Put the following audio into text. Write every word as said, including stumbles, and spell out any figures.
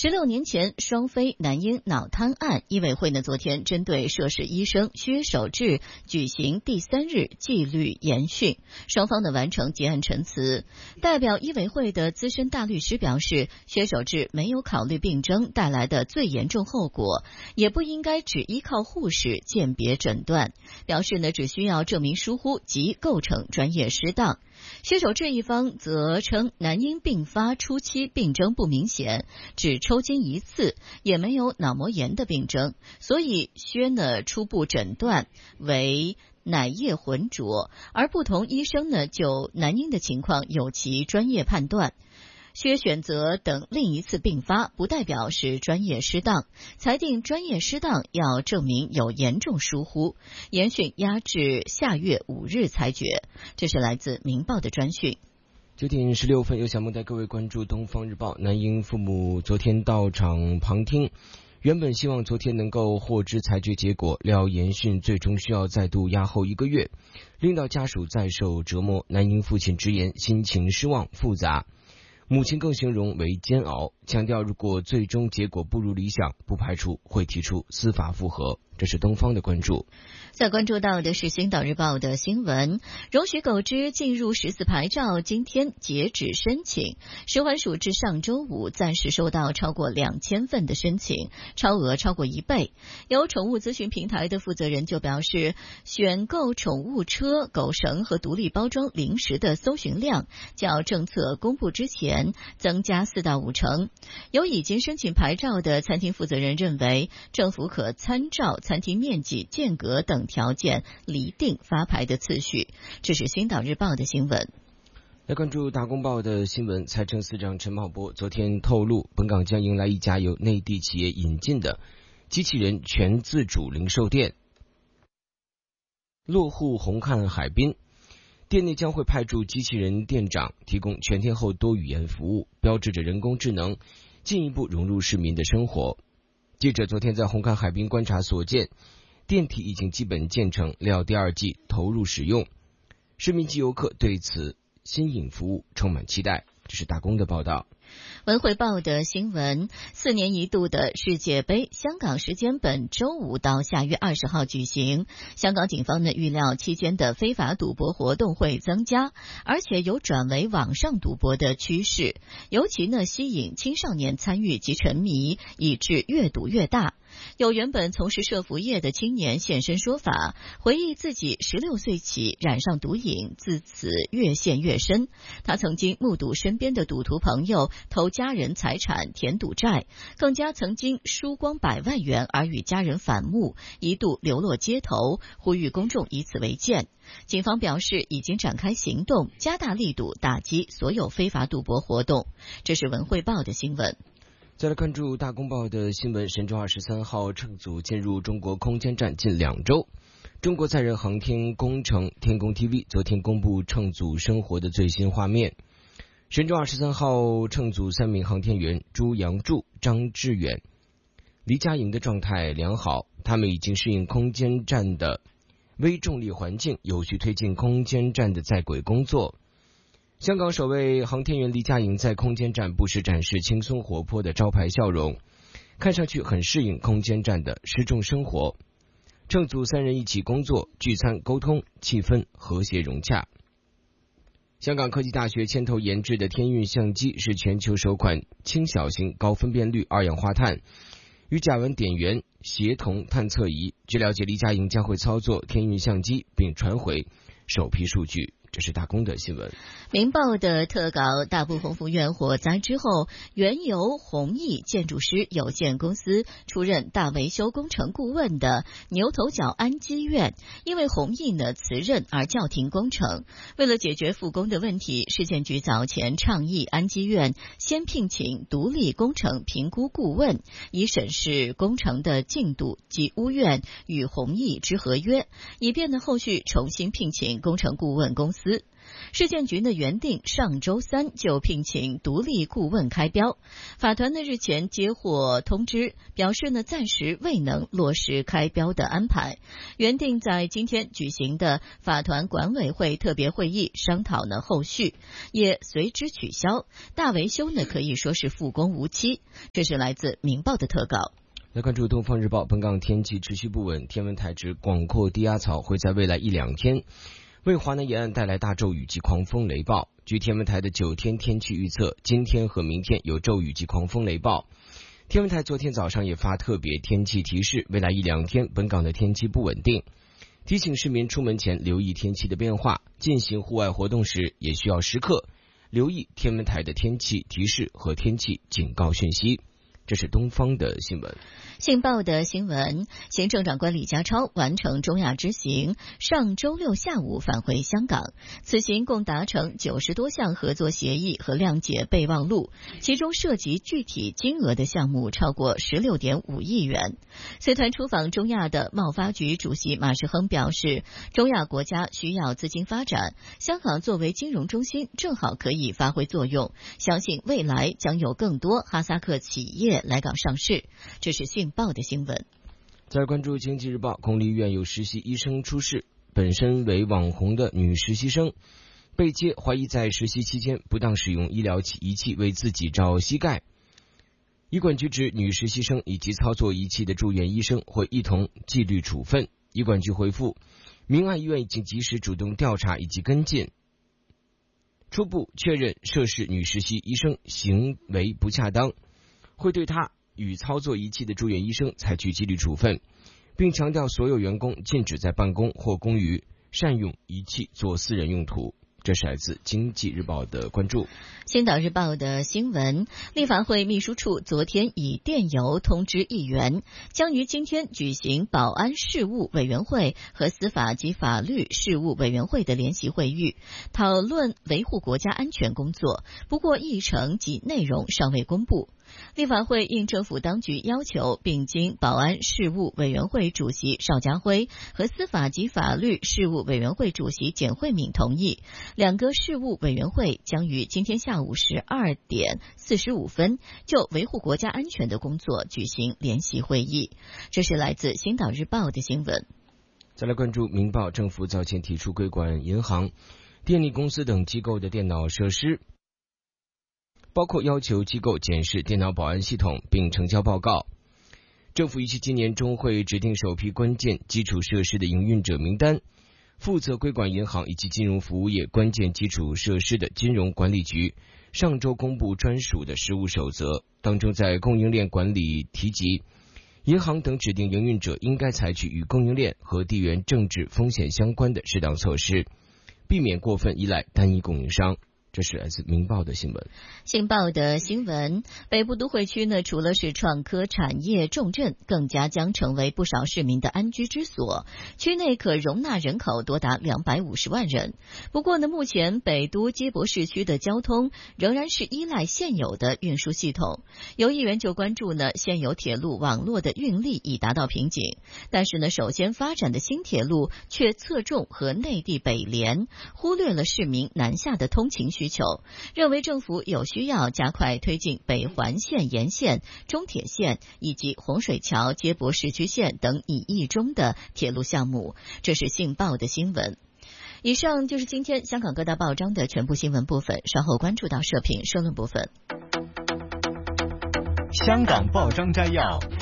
十六年前，双非男婴脑瘫案，医委会呢昨天针对涉事医生薛守志举行第三日纪律研讯，双方呢完成结案陈词。代表医委会的资深大律师表示，薛守志没有考虑病症带来的最严重后果，也不应该只依靠护士鉴别诊断，表示呢只需要证明疏忽即构成专业失当。薛守志一方则称，男婴并发初期病征不明显，只抽筋一次，也没有脑膜炎的病征，所以薛呢初步诊断为奶液浑浊，而不同医生呢就男婴的情况有其专业判断。薛选择等另一次并发，不代表是专业失当，裁定专业失当要证明有严重疏忽。研讯押至下月五日裁决。这是来自《明报》的专讯。 九点十六分，有小梦带各位关注《东方日报》。男婴父母昨天到场旁听，原本希望昨天能够获知裁决结果，料研讯最终需要再度押后一个月，令到家属再受折磨。男婴父亲直言心情失望复杂，母亲更形容为煎熬，强调如果最终结果不如理想，不排除会提出司法复核。这是东方的关注。 再关注到的是《星岛日报》的新闻，容许狗只进入十四牌照今天截止申请。食环署至上周五暂时收到超过两千份的申请，超额超过一倍。有宠物咨询平台的负责人就表示，选购宠物车、狗绳和独立包装零食的搜寻量较政策公布之前增加四到五成。有已经申请牌照的餐厅负责人认为，政府可参照餐厅面积、间隔等条件厘定发牌的次序。这是《星岛日报》的新闻。 来关注大公报的新闻，财政司长陈茂波昨天透露，本港将迎来一家由内地企业引进的机器人全自主零售店，落户红磡海滨。店内将会派驻机器人店长，提供全天候多语言服务，标志着人工智能进一步融入市民的生活。记者昨天在红磡海滨观察所见，店体已经基本建成，料第二季投入使用，市民及游客对此新颖服务充满期待。这是大公的报道。 文汇报的新闻，四年一度的世界杯，香港时间本周五到下月二十号举行。香港警方呢预料期间的非法赌博活动会增加，而且有转为网上赌博的趋势，尤其呢吸引青少年参与及沉迷，以致越赌越大。有原本从事社服业的青年现身说法，回忆自己十六岁起染上毒瘾，自此越陷越深。他曾经目睹身边的赌徒朋友投家人财产填赌债，更加曾经输光百万元而与家人反目，一度流落街头，呼吁公众以此为鉴。警方表示已经展开行动，加大力度打击所有非法赌博活动。这是文汇报的新闻。 再来关注大公报的新闻，神舟二十三号乘组进入中国空间站近两周，中国载人航天工程天宫 T V 昨天公布乘组生活的最新画面。神舟二十三号乘组三名航天员朱杨柱、张志远、黎佳莹的状态良好，他们已经适应空间站的微重力环境，有序推进空间站的在轨工作。香港首位航天员黎佳莹在空间站不时展示轻松活泼的招牌笑容，看上去很适应空间站的失重生活。乘组三人一起工作、聚餐、沟通，气氛和谐融洽。香港科技大学牵头研制的天运相机是全球首款轻小型高分辨率二氧化碳与甲烷碘源协同探测仪。据了解，黎佳莹将会操作天运相机并传回首批数据。这是大公的新闻。 明报的特稿，大埔鸿福苑火灾之后，原由弘毅建筑师有限公司出任大维修工程顾问的牛头角安基苑，因为弘毅呢辞任而叫停工程。为了解决复工的问题，市建局早前倡议安基苑先聘请独立工程评估顾问，以审视工程的进度及屋苑与弘毅之合约，以便呢后续重新聘请工程顾问公司。 市建局呢原定上周三就聘请独立顾问开标，法团呢日前接获通知，表示呢暂时未能落实开标的安排。原定在今天举行的法团管委会特别会议商讨呢后续，也随之取消。大维修呢可以说是复工无期。这是来自《明报》的特稿。 来关注《东方日报》，本港天气持续不稳，天文台指广阔低压槽会在未来一两天为华南沿岸带来大骤雨及狂风雷暴。据天文台的九天天气预测，今天和明天有骤雨及狂风雷暴。天文台昨天早上也发特别天气提示，未来一两天本港的天气不稳定，提醒市民出门前留意天气的变化，进行户外活动时也需要时刻留意天文台的天气提示和天气警告讯息。这是东方的新闻。 信报的新闻，行政长官李家超完成中亚之行，上周六下午返回香港。此行共达成九十多项合作协议和谅解备忘录，其中涉及具体金额的项目超过十六点五亿元。随团出访中亚的贸发局主席马世亨表示，中亚国家需要资金发展，香港作为金融中心正好可以发挥作用，相信未来将有更多哈萨克企业来港上市。这是信报的新闻。 再关注经济日报，公立医院有实习医生出事，本身为网红的女实习生被揭怀疑在实习期间不当使用医疗仪器为自己照膝盖。医管局指女实习生以及操作仪器的住院医生会一同纪律处分。医管局回复，明爱医院已经及时主动调查以及跟进，初步确认涉事女实习医生行为不恰当，会对她与操作仪器的住院医生采取纪律处分，并强调所有员工禁止在办公或公寓善用仪器做私人用途。这是来自经济日报的关注。 星岛日报的新闻，立法会秘书处昨天以电邮通知议员，将于今天举行保安事务委员会和司法及法律事务委员会的联席会议，讨论维护国家安全工作，不过议程及内容尚未公布。立法会应政府当局要求，并经保安事务委员会主席邵家辉和司法及法律事务委员会主席简慧敏同意，两个事务委员会将于今天下午十二点四十五分就维护国家安全的工作举行联席会议。这是来自星岛日报的新闻。 再来关注明报，政府早前提出规管银行、电力公司等机构的电脑设施，包括要求机构检视电脑保安系统并呈交报告。政府预期今年中会指定首批关键基础设施的营运者名单，负责规管银行以及金融服务业关键基础设施的金融管理局上周公布专属的实务守则，当中在供应链管理提及，银行等指定营运者应该采取与供应链和地缘政治风险相关的适当措施，避免过分依赖单一供应商。这是来自明报的新闻。 信报的新闻，北部都会区呢，除了是创科产业重镇，更加将成为不少市民的安居之所。区内可容纳人口多达两百五十万人。不过呢，目前北都接驳市区的交通仍然是依赖现有的运输系统。有议员就关注呢，现有铁路网络的运力已达到瓶颈，但是呢，首先发展的新铁路却侧重和内地北联，忽略了市民南下的通勤需求，认为政府有需要加快推进北环线沿线、中铁线以及洪水桥接驳市区线等拟议中的铁路项目。这是信报的新闻。以上就是今天香港各大报章的全部新闻部分，稍后关注到社评社论部分。 香港报章摘要。